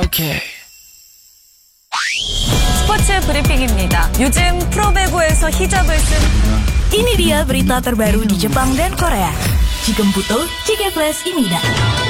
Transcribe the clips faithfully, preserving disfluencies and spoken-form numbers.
오케이. 스포츠 브리핑입니다. 요즘 프로배구에서 히잡을 쓴 Ini dia berita terbaru di Jepang dan Korea. Jigem Puto, Cike Flash Imida.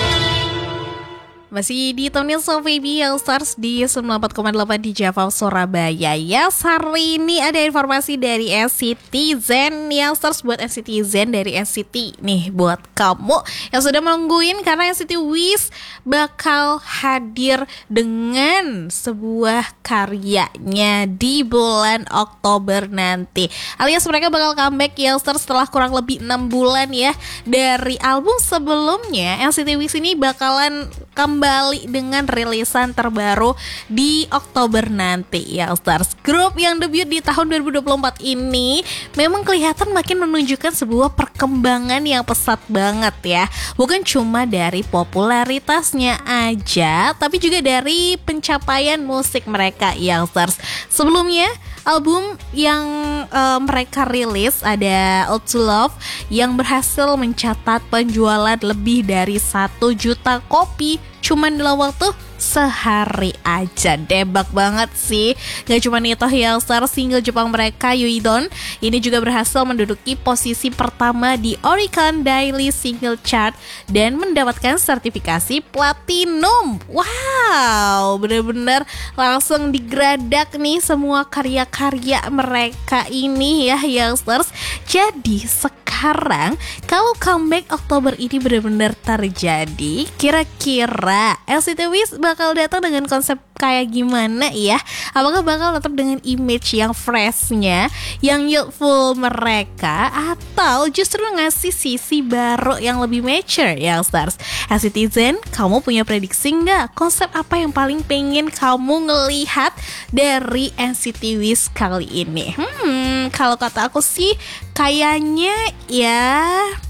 Masih ditemani sama Baby Youngsters di sembilan puluh empat koma delapan di Java Surabaya. Yes, hari ini ada informasi dari N C T Zen Youngsters buat N C T Zen dari N C T. Nih buat kamu yang sudah menungguin karena N C T Wish bakal hadir dengan sebuah karyanya di bulan Oktober nanti. Alias mereka bakal comeback Youngsters setelah kurang lebih enam bulan ya dari album sebelumnya. N C T Wish ini bakalan kembali dengan rilisan terbaru di Oktober nanti ya Stars. Grup yang debut di tahun dua ribu dua puluh empat ini memang kelihatan makin menunjukkan sebuah perkembangan yang pesat banget ya. Bukan cuma dari popularitasnya aja, tapi juga dari pencapaian musik mereka ya Stars. Sebelumnya album yang uh, mereka rilis ada Out to Love yang berhasil mencatat penjualan lebih dari satu juta kopi cuman dalam waktu sehari aja. Debak banget sih. Gak cuma itu Youngster, single Jepang mereka Yuidon ini juga berhasil menduduki posisi pertama di Oricon Daily Single Chart dan mendapatkan sertifikasi platinum. Wow, bener-bener langsung digradak nih semua karya-karya mereka ini ya Youngsters. Jadi sekarang kalau comeback Oktober ini benar-benar terjadi, kira-kira N C T Wish bakal datang dengan konsep kayak gimana ya? Apakah bakal tetap dengan image yang freshnya, yang youthful mereka, atau justru ngasih sisi baru yang lebih mature ya Stars? N C T Zen, kamu punya prediksi nggak? Konsep apa yang paling pengen kamu ngelihat dari N C T Wish kali ini? Hmm, kalau kata aku sih kayaknya ya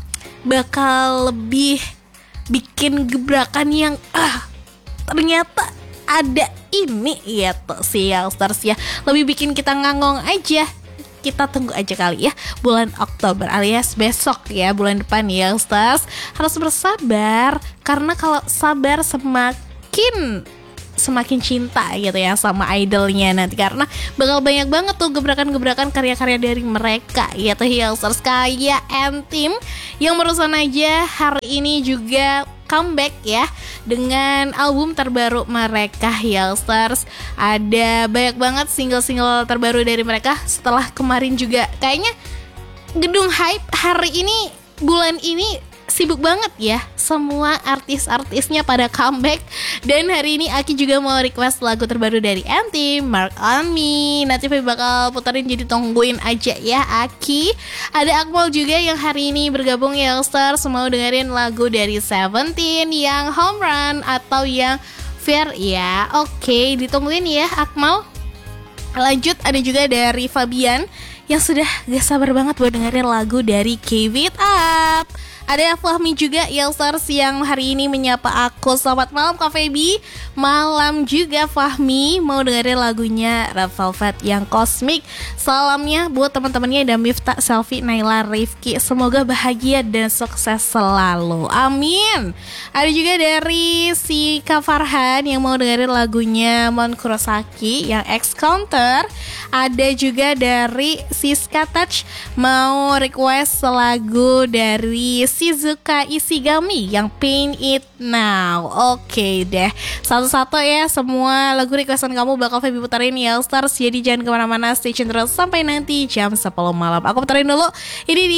bakal lebih bikin gebrakan yang ah ternyata ada ini ya tuh si Youngsters ya. Lebih bikin kita ngangong aja. Kita tunggu aja kali ya bulan Oktober alias besok ya, bulan depan ya Youngsters. Harus bersabar karena kalau sabar semakin semakin cinta gitu ya sama idolnya nanti, karena bakal banyak banget tuh gebrakan-gebrakan karya-karya dari mereka ya tuh Youngsters. Kayak N-Team yang barusan aja hari ini juga comeback ya dengan album terbaru mereka Youngsters. Ada banyak banget single-single terbaru dari mereka setelah kemarin juga kayaknya gedung hype hari ini bulan ini sibuk banget ya, semua artis-artisnya pada comeback. Dan hari ini Aki juga mau request lagu terbaru dari N-Team, Mark on Me. Nanti Faye bakal puterin, jadi tungguin aja ya Aki. Ada Akmal juga yang hari ini bergabung Youngsters, mau dengerin lagu dari Seventeen yang Home Run atau yang Fair ya. Oke, ditungguin ya Akmal. Lanjut ada juga dari Fabian yang sudah gak sabar banget buat dengerin lagu dari Give It Up. Ada Fahmi juga Youngsters yang hari ini menyapa aku. Selamat malam Kak Feby. Malam juga Fahmi, mau dengerin lagunya Red Velvet yang Cosmic. Salamnya buat teman-temannya ada Miftah, Selfie, Naila, Rifki. Semoga bahagia dan sukses selalu. Amin. Ada juga dari si Kak Farhan yang mau dengerin lagunya Mon Kurosaki yang X Counter. Ada juga dari Siska Touch mau request lagu dari Shizuka Ishigami yang Paint It Now. Oke deh, satu-satu ya semua lagu requestan kamu bakal Feby putarin Youngsters. Jadi jangan kemana-mana, stay tune terus sampai nanti jam sepuluh malam. Aku putarin dulu ini di